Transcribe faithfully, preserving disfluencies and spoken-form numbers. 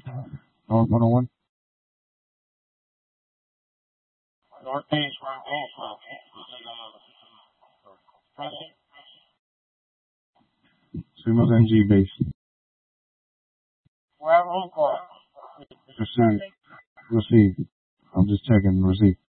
one oh one? Northeast, northeast, northeast. Subimos N G base. Well, on call. Receive. Receive. I'm just checking. Receive.